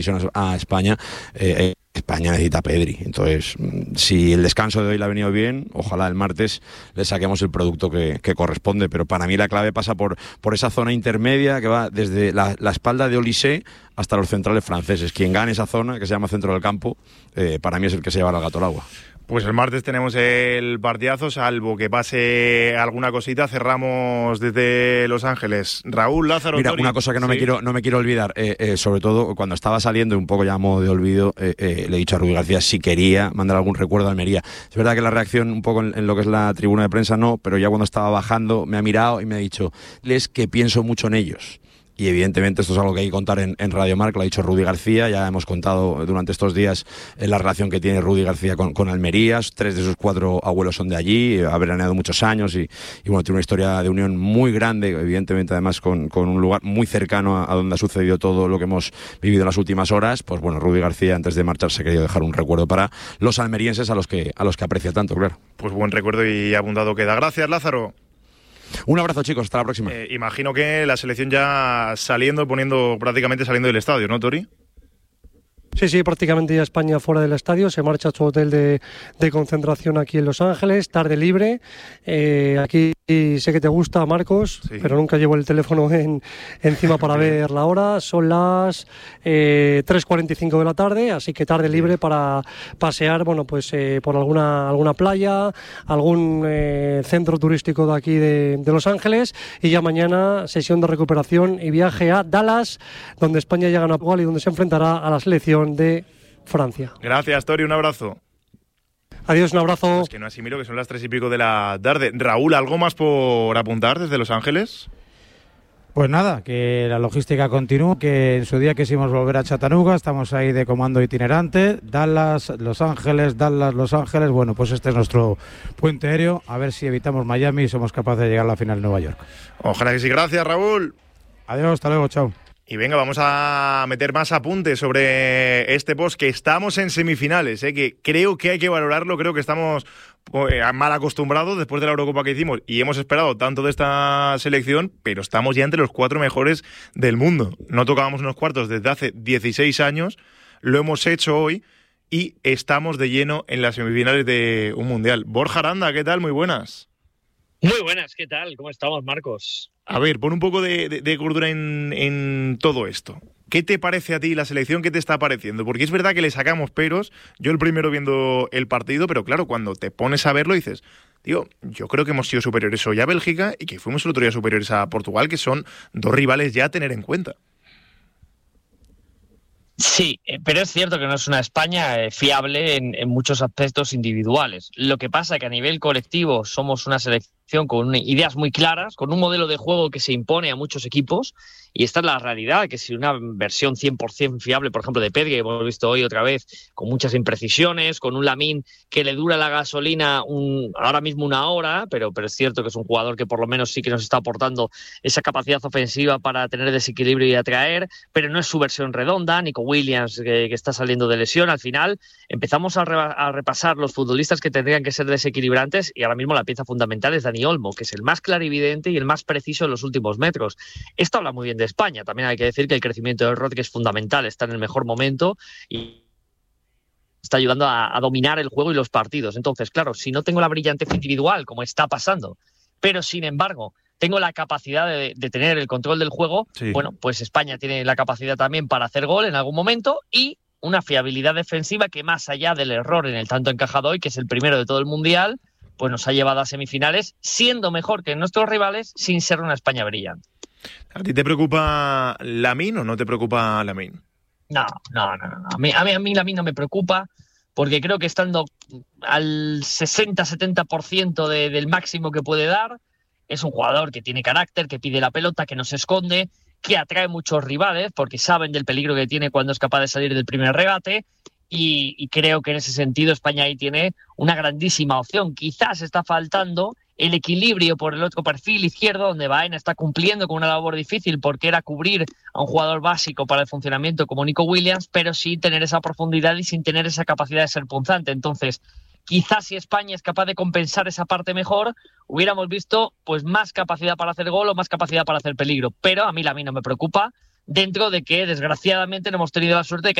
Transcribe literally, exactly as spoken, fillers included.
a España, eh, España necesita a Pedri. Entonces, si el descanso de hoy le ha venido bien, ojalá el martes le saquemos el producto que, que corresponde. Pero para mí la clave pasa por, por esa zona intermedia que va desde la, la espalda de Olise hasta los centrales franceses. Quien gane esa zona, que se llama centro del campo, eh, para mí es el que se lleva al gato al agua. Pues el martes tenemos el partidazo, salvo que pase alguna cosita, cerramos desde Los Ángeles. Raúl, Lázaro, Mira, Tori. una cosa que no ¿Sí? me quiero no me quiero olvidar, eh, eh, sobre todo cuando estaba saliendo, un poco ya a modo de olvido, eh, eh, le he dicho a Rubí García si quería mandar algún recuerdo a Almería. Es verdad que la reacción un poco en, en lo que es la tribuna de prensa no, pero ya cuando estaba bajando me ha mirado y me ha dicho, les que pienso mucho en ellos. Y evidentemente esto es algo que hay que contar en, en Radio Marca, lo ha dicho Rudi García, ya hemos contado durante estos días eh, la relación que tiene Rudi García con, con Almería, tres de sus cuatro abuelos son de allí, ha veraneado muchos años y, y bueno, tiene una historia de unión muy grande, evidentemente además con, con un lugar muy cercano a, a donde ha sucedido todo lo que hemos vivido en las últimas horas. Pues bueno, Rudi García antes de marcharse ha querido dejar un recuerdo para los almerienses a los que, a los que aprecia tanto, claro. Pues buen recuerdo y abundado queda. Gracias, Lázaro. Un abrazo, chicos, hasta la próxima. Eh, imagino que la selección ya saliendo, poniendo prácticamente saliendo del estadio, ¿no, Tori? Sí, sí, prácticamente ya España fuera del estadio, se marcha a su hotel de, de concentración aquí en Los Ángeles, tarde libre. Eh, aquí sé que te gusta, Marcos, sí, pero nunca llevo el teléfono en, encima para ver la hora. Son las eh, tres cuarenta y cinco de la tarde, así que tarde libre para pasear, bueno, pues eh, por alguna alguna playa, algún eh, centro turístico de aquí de, de Los Ángeles, y ya mañana sesión de recuperación y viaje a Dallas, donde España ya gana Portugal y donde se enfrentará a la selección de Francia. Gracias, Tori, un abrazo. Adiós, un abrazo. Pues que no asimilo que son las tres y pico de la tarde. Raúl, ¿algo más por apuntar desde Los Ángeles? Pues nada, que la logística continúe, que en su día quisimos volver a Chattanooga, estamos ahí de comando itinerante, Dallas, Los Ángeles, Dallas, Los Ángeles, bueno, pues este es nuestro puente aéreo, a ver si evitamos Miami y somos capaces de llegar a la final de Nueva York. Ojalá que sí, gracias, Raúl. Adiós, hasta luego, chao. Y venga, vamos a meter más apuntes sobre este post, que estamos en semifinales, ¿eh? Que creo que hay que valorarlo, creo que estamos eh, mal acostumbrados después de la Eurocopa que hicimos y hemos esperado tanto de esta selección, pero estamos ya entre los cuatro mejores del mundo. No tocábamos unos cuartos desde hace dieciséis años, lo hemos hecho hoy y estamos de lleno en las semifinales de un Mundial. Borja Aranda, ¿qué tal? Muy buenas. Muy buenas, ¿qué tal? ¿Cómo estamos, Marcos? A ver, pon un poco de, de, de cordura en, en todo esto. ¿Qué te parece a ti la selección? ¿Qué te está pareciendo? Porque es verdad que le sacamos peros, yo el primero viendo el partido, pero claro, cuando te pones a verlo dices, tío, yo creo que hemos sido superiores hoy a Bélgica y que fuimos el otro día superiores a Portugal, que son dos rivales ya a tener en cuenta. Sí, pero es cierto que no es una España eh, fiable en, en muchos aspectos individuales. Lo que pasa es que a nivel colectivo somos una selección con ideas muy claras, con un modelo de juego que se impone a muchos equipos, y esta es la realidad, que si una versión cien por ciento fiable, por ejemplo, de Pedri, que hemos visto hoy otra vez, con muchas imprecisiones, con un Lamine que le dura la gasolina un, ahora mismo una hora, pero, pero es cierto que es un jugador que por lo menos sí que nos está aportando esa capacidad ofensiva para tener desequilibrio y atraer, pero no es su versión redonda. Nico Williams, que, que está saliendo de lesión. Al final empezamos a, re, a repasar los futbolistas que tendrían que ser desequilibrantes, y ahora mismo la pieza fundamental es Dani Olmo, que es el más clarividente y el más preciso en los últimos metros. Esto habla muy bien de España. También hay que decir que el crecimiento de Rodri es fundamental, está en el mejor momento y está ayudando a, a dominar el juego y los partidos. Entonces, claro, si no tengo la brillantez individual, como está pasando, pero sin embargo tengo la capacidad de, de tener el control del juego, sí. Bueno, pues España tiene la capacidad también para hacer gol en algún momento y una fiabilidad defensiva que, más allá del error en el tanto encajado hoy, que es el primero de todo el Mundial, pues nos ha llevado a semifinales siendo mejor que nuestros rivales sin ser una España brillante. ¿A ti te preocupa Lamine o no te preocupa Lamine? No, no, no, no. A mí, a mí, a mí Lamine no me preocupa, porque creo que estando al sesenta a setenta por ciento de, del máximo que puede dar, es un jugador que tiene carácter, que pide la pelota, que no se esconde, que atrae muchos rivales porque saben del peligro que tiene cuando es capaz de salir del primer regate, y, y creo que en ese sentido España ahí tiene una grandísima opción. Quizás está faltando el equilibrio por el otro perfil izquierdo, donde Baena está cumpliendo con una labor difícil porque era cubrir a un jugador básico para el funcionamiento como Nico Williams, pero sin tener esa profundidad y sin tener esa capacidad de ser punzante. Entonces, quizás si España es capaz de compensar esa parte mejor, hubiéramos visto pues más capacidad para hacer gol o más capacidad para hacer peligro. Pero a mí la mí no me preocupa, dentro de que desgraciadamente no hemos tenido la suerte de que